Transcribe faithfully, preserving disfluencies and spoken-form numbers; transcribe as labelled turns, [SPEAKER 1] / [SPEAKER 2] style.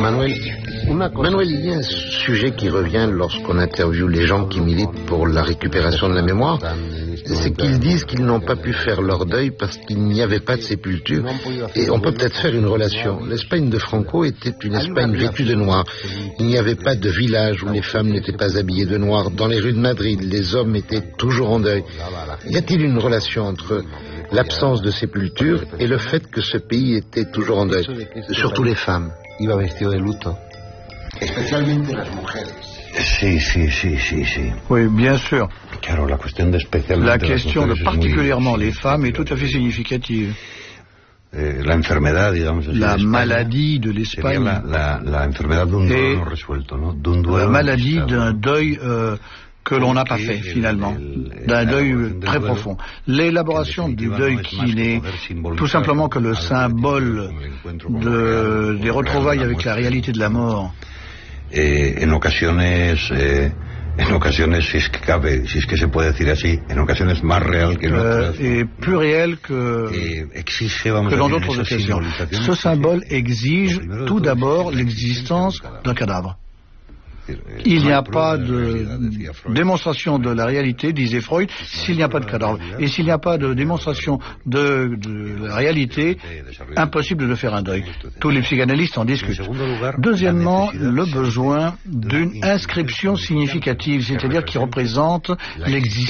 [SPEAKER 1] Manuel, Manuel, il y a un sujet qui revient lorsqu'on interviewe les gens qui militent pour la récupération de la mémoire, c'est qu'ils disent qu'ils n'ont pas pu faire leur deuil parce qu'il n'y avait pas de sépulture. Et on peut peut-être faire une relation. L'Espagne de Franco était une Espagne vêtue de noir. Il n'y avait pas de village où les femmes n'étaient pas habillées de noir. Dans les rues de Madrid, les hommes étaient toujours en deuil. Y a-t-il une relation entre l'absence de sépulture et le fait que ce pays était toujours en deuil, surtout les femmes?
[SPEAKER 2] Iba vestido de luto.
[SPEAKER 3] Especialmente las mujeres.
[SPEAKER 2] Sí, sí, sí, sí, sí.
[SPEAKER 4] Oui, bien sûr.
[SPEAKER 2] Claro, la question de,
[SPEAKER 4] la question de particulièrement les femmes est tout à fait significative.
[SPEAKER 2] Eh, la enfermedad, digamos,
[SPEAKER 4] la maladie de l'Espagne.
[SPEAKER 2] La, la, la enfermedad d'un duelo no resuelto, ¿no? D'un duelo
[SPEAKER 4] la maladie d'un deuil euh, que l'on n'a pas fait finalement, d'un deuil très profond. L'élaboration du deuil qui n'est tout simplement que le symbole de, des retrouvailles avec la réalité de la mort.
[SPEAKER 2] Eh, en ocasiones, eh, en ocasiones, si es que cabe, si es que se puede decir así, en ocasiones más real que en otras.
[SPEAKER 4] Euh, et plus réel que,
[SPEAKER 2] eh, exige, vamos
[SPEAKER 4] que dans
[SPEAKER 2] a decir,
[SPEAKER 4] d'autres occasions. Ce symbole exige tout d'abord l'existence d'un cadavre. Il n'y a pas de démonstration de la réalité, disait Freud, s'il n'y a pas de cadavre. Et s'il n'y a pas de démonstration de, de la réalité, impossible de faire un deuil. Tous les psychanalystes en discutent. Deuxièmement, le besoin d'une inscription significative, c'est-à-dire qui représente l'existence